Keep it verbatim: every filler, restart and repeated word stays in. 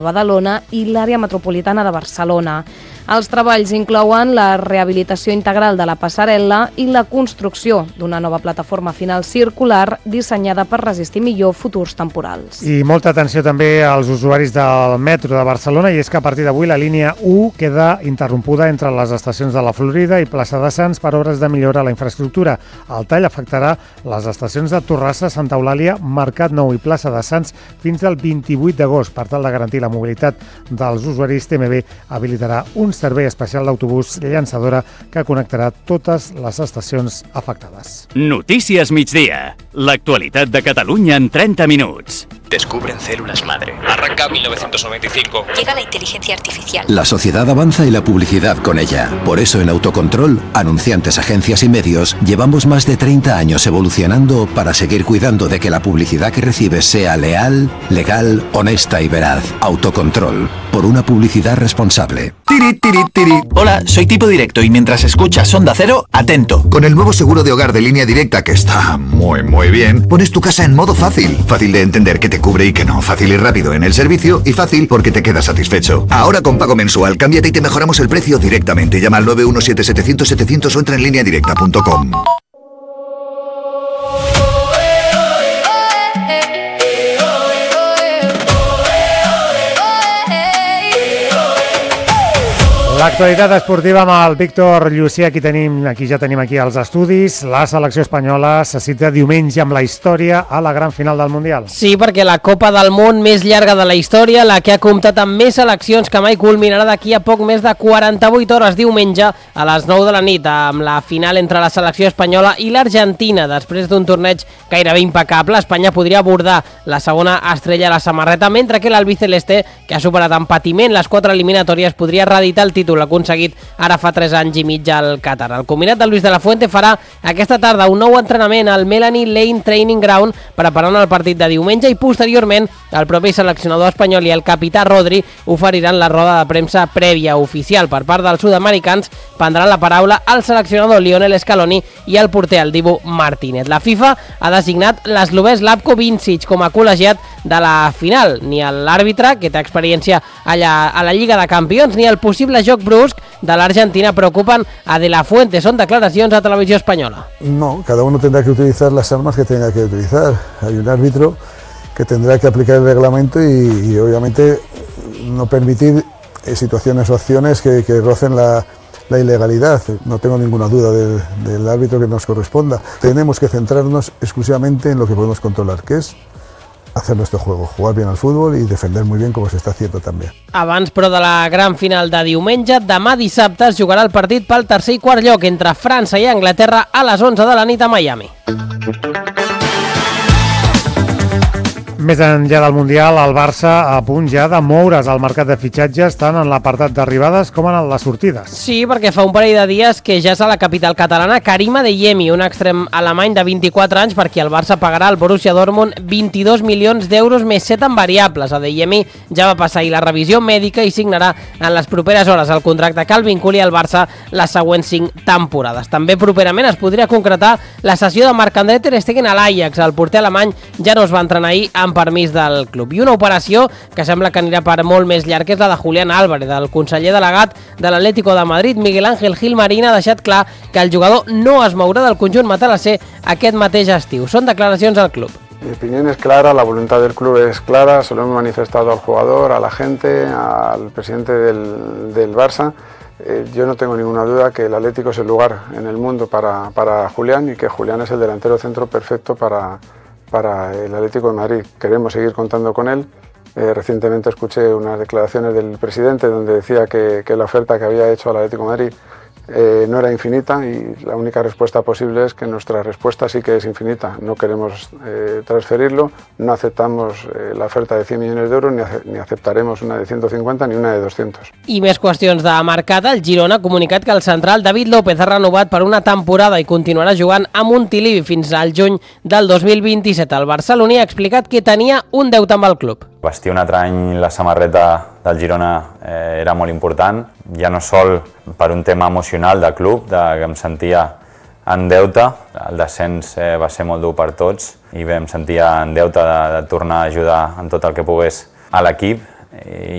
Badalona i l'àrea metropolitana de Barcelona. Els treballs inclouen la rehabilitació integral de la passarel·la i la construcció d'una nova plataforma final circular dissenyada per resistir millor futurs temporals. I molta atenció també als usuaris del metro de Barcelona, i és que a partir d'avui la línia u queda interrompuda entre les estacions de la Florida i Plaça de Sants per obres de millora a la infraestructura. El tall afectarà les estacions de Torrassa, Santa Eulàlia, Mercat Nou i Plaça de Sants fins al vint-i-vuit d'agost. Per tal de garantir la mobilitat dels usuaris, T M B habilitarà un servei especial d'autobús llançadora que connectarà totes les estacions afectades. Notícies migdia. L'actualitat de Catalunya en trenta minuts. Descubren células madre. Arranca mil novecientos noventa y cinco. Llega la inteligencia artificial. La sociedad avanza y la publicidad con ella. Por eso en Autocontrol, anunciantes, agencias y medios, llevamos más de treinta años evolucionando para seguir cuidando de que la publicidad que recibes sea leal, legal, honesta y veraz. Autocontrol. Por una publicidad responsable. Tiri, tiri, tiri. Hola, soy Tipo Directo y mientras escuchas Onda Cero, atento. Con el nuevo seguro de hogar de Línea Directa, que está muy, muy bien, pones tu casa en modo fácil. Fácil de entender que te cubre y que no. Fácil y rápido en el servicio y fácil porque te quedas satisfecho. Ahora con pago mensual, cámbiate y te mejoramos el precio directamente. Llama al nueve uno siete siete cero cero siete cero cero o entra en línea directa punto com. L'actualitat esportiva amb el Víctor Llucià, aquí tenim, aquí ja tenim aquí els estudis. La selecció espanyola se cita diumenge amb la història a la gran final del Mundial. Sí, perquè la Copa del Món més llarga de la història, la que ha comptat amb més seleccions que mai, culminarà d'aquí a poc més de quaranta-vuit hores diumenge a les nou de la nit, amb la final entre la selecció espanyola i l'Argentina. Després d'un torneig gairebé impecable, Espanya podria abordar la segona estrella a la samarreta, mentre que l'albiceleste, que ha superat amb patiment les quatre eliminatòries, podria reeditar el títol l'ha aconseguit ara fa tres anys i mig al Qatar. El combinat de Luis de la Fuente farà aquesta tarda un nou entrenament al Melanie Lane Training Ground preparant el partit de diumenge i posteriorment el propi seleccionador espanyol i el capità Rodri oferiran la roda de premsa prèvia oficial. Per part dels sud-americans prendran la paraula el seleccionador Lionel Scaloni i el porter el Dibu Martínez. La FIFA ha designat l'eslovè Slavko Vincic com a col·legiat de la final. Ni l'àrbitre, que té experiència allà a la Lliga de Campions, ni el possible joc brusc de l'Argentina preocupen a De La Fuente. Son declaracions a Televisió Espanyola. No, cada uno tendrá que utilizar las armas que tenga que utilizar. Hay un árbitro que tendrá que aplicar el reglamento y, y obviamente no permitir eh, situaciones o acciones que, que rocen la, la ilegalidad. No tengo ninguna duda del, del árbitro que nos corresponda. Tenemos que centrarnos exclusivamente en lo que podemos controlar, que es hacer nuestro juego, jugar bien al fútbol y defender muy bien como se está haciendo també. Abans, però, de la gran final de diumenge, demà dissabte es jugarà el partit pel tercer i quart lloc entre França i Anglaterra a les onze de la nit a Miami. Més enllà del Mundial, el Barça a punt ja de moure's al mercat de fitxatges tant en l'apartat d'arribades com en les sortides. Sí, perquè fa un parell de dies que ja és a la capital catalana Karim Adeyemi, un extrem alemany de vint-i-quatre anys per qui el Barça pagarà al Borussia Dortmund vint-i-dos milions d'euros més set en variables. Adeyemi ja va passar ahir la revisió mèdica i signarà en les properes hores el contracte que el vinculi al Barça les següents cinc temporades. També properament es podria concretar la cessió de Marc-André ter Stegen a l'Ajax. El porter alemany ja no es va entrenar ahir amb permís del club. I una operació que sembla que anirà per molt més llarg és la de Julián Álvarez. El conseller delegat de l'Atlético de Madrid, Miguel Ángel Gilmarín, ha deixat clar que el jugador no es mourà del conjunt matalasser aquest mateix estiu. Són declaracions al club. Mi opinión es clara, la voluntad del club es clara, se lo hemos manifestado al jugador, a la gente, al presidente del, del Barça. Eh, yo no tengo ninguna duda que el Atlético es el lugar en el mundo para, para Julián y que Julián es el delantero centro perfecto para para el Atlético de Madrid. Queremos seguir contando con él. Eh, recientemente escuché unas declaraciones del presidente donde decía que, que la oferta que había hecho al Atlético de Madrid eh, no era infinita y la única respuesta posible es que nuestra respuesta sí que es infinita. No queremos eh, transferirlo, no aceptamos eh, la oferta de cien millones de euros ni, ace ni aceptaremos una de ciento cincuenta ni una de doscientos. I més qüestions de mercat. El Girona ha comunicat que el central David López ha renovat per una temporada i continuarà jugant a Montilivi fins al juny del dos mil vint-i-set. El barceloní ha explicat que tenia un deute amb el club. Vestir un altre any la samarreta del Girona eh, era molt important, ja no sol per un tema emocional de club, de que em sentia en deute. El descens eh, va ser molt dur per tots i bé, em sentia en deute de, de tornar a ajudar en tot el que pogués a l'equip. I